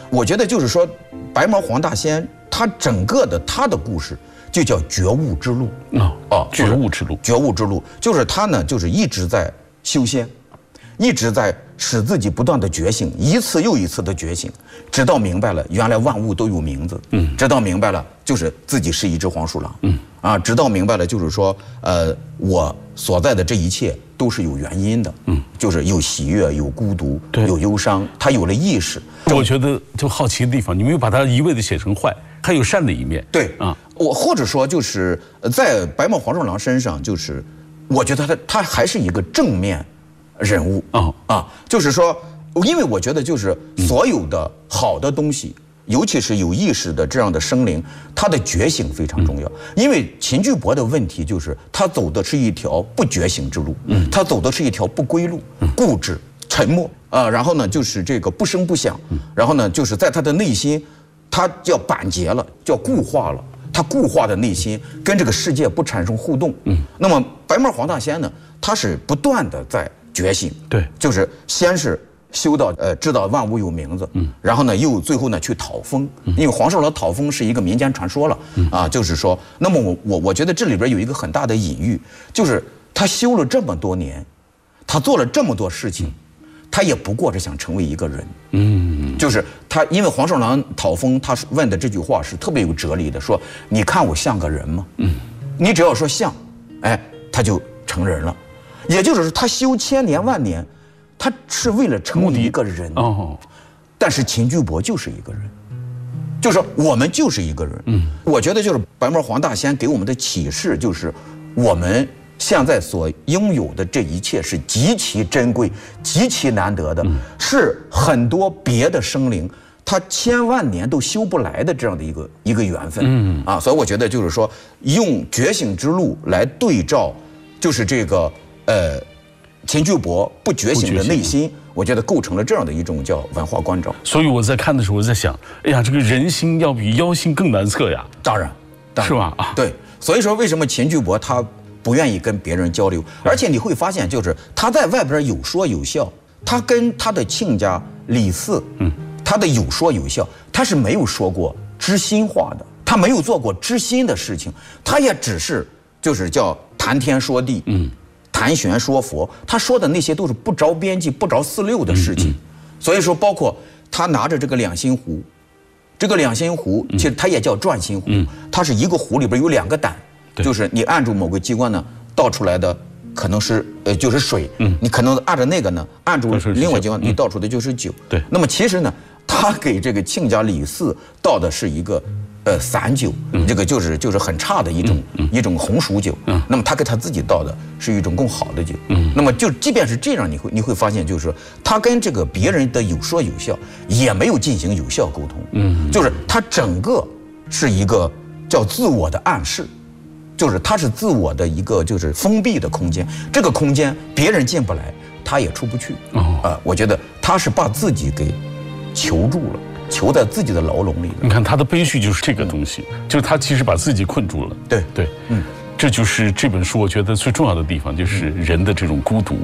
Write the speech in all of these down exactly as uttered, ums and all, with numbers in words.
我觉得就是说，白毛黄大仙他整个的他的故事就叫觉悟之路啊哦，觉悟之路， 觉悟之路就是他呢，就是一直在修仙，一直在使自己不断的觉醒，一次又一次的觉醒，直到明白了原来万物都有名字，嗯，直到明白了就是自己是一只黄鼠狼，嗯，啊，直到明白了就是说，呃，我所在的这一切都是有原因的，嗯，就是有喜悦，有孤独，有忧伤，他有了意识。 我觉得就好奇的地方，你没有把它一味的写成坏，还有善的一面。 对啊，我或者说就是在白毛黄鼠狼身上，就是我觉得他他还是一个正面人物啊啊，就是说，因为我觉得就是所有的好的东西，尤其是有意识的这样的生灵，他的觉醒非常重要。因为秦巨伯的问题就是他走的是一条不觉醒之路，他走的是一条不归路，固执、沉默啊，然后呢就是这个不声不响，然后呢就是在他的内心，他叫板结了，叫固化了。他固化的内心跟这个世界不产生互动。嗯，那么白毛黄大仙呢，他是不断的在觉醒。对，就是先是修到呃知道万物有名字，嗯，然后呢又最后呢去讨封，因为黄鼠狼讨封是一个民间传说了，啊，就是说，那么我我我觉得这里边有一个很大的隐喻，就是他修了这么多年，他做了这么多事情。他也不过是想成为一个人，嗯，就是他，因为黄鼠狼讨封，他问的这句话是特别有哲理的，说你看我像个人吗？嗯，你只要说像，哎，他就成人了。也就是说，他修千年万年，他是为了成为一个人。哦，但是秦巨伯就是一个人，就是我们就是一个人。嗯，我觉得就是白毛黄大仙给我们的启示就是，我们现在所拥有的这一切是极其珍贵、极其难得的，是很多别的生灵他千万年都修不来的这样的一个一个缘分。嗯啊，所以我觉得就是说，用觉醒之路来对照，就是这个呃秦巨伯不觉醒的内心，我觉得构成了这样的一种叫文化关照。 所以我在看的时候，我在想，哎呀，这个人心要比妖心更难测呀。 当然，当然是吧？啊， 对，所以说为什么秦巨伯他不愿意跟别人交流，而且你会发现，就是他在外边有说有笑，他跟他的亲家李四，嗯，他的有说有笑，他是没有说过知心话的，他没有做过知心的事情，他也只是就是叫谈天说地，嗯，谈玄说佛，他说的那些都是不着边际、不着四六的事情。所以说，包括他拿着这个两心壶，这个两心壶其实它也叫转心壶，它是一个壶里边有两个胆。就是你按住某个机关呢，倒出来的可能是呃就是水，嗯，你可能按着那个呢，按住另外机关，你倒出的就是酒。对，那么其实呢，他给这个亲家李四倒的是一个呃散酒，这个就是就是很差的一种一种红薯酒。嗯，那么他给他自己倒的是一种更好的酒。嗯，那么就即便是这样，你会你会发现，就是说他跟这个别人的有说有笑，也没有进行有效沟通。嗯，就是他整个是一个叫自我的暗示。就是它是自我的一个就是封闭的空间，这个空间别人进不来，他也出不去。哦，呃，我觉得他是把自己给囚住了，囚在自己的牢笼里了。 你看他的悲剧就是这个东西，嗯、就是他其实把自己困住了。 对对，嗯，这就是这本书我觉得最重要的地方，就是人的这种孤独。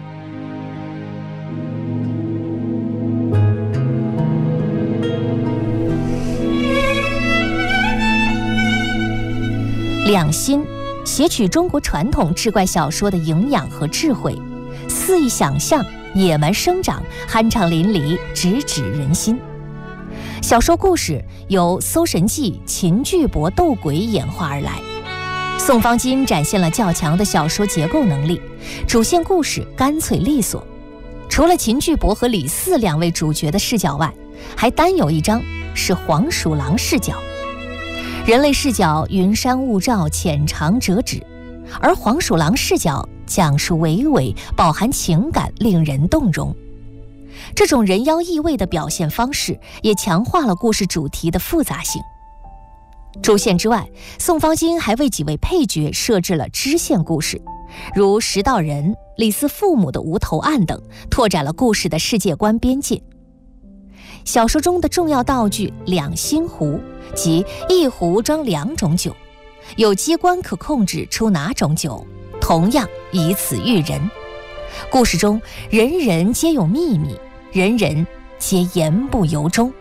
两心写取中国传统志怪小说的营养和智慧，肆意想象，野蛮生长，酣畅淋漓，直指人心。小说故事由《搜神记》秦巨伯斗鬼演化而来，宋方金展现了较强的小说结构能力，主线故事干脆利索。除了秦巨伯和李四两位主角的视角外，还单有一章是黄鼠狼视角。人类视角云山雾罩，浅尝辄止，而黄鼠狼视角讲述娓娓，饱含情感，令人动容。这种人妖意味的表现方式也强化了故事主题的复杂性。主线之外，宋方金还为几位配角设置了支线故事，如石道人、李四父母的无头案等，拓展了故事的世界观边界。小说中的重要道具两心壶，即一壶装两种酒，有机关可控制出哪种酒，同样以此喻人。故事中人人皆有秘密，人人皆言不由衷。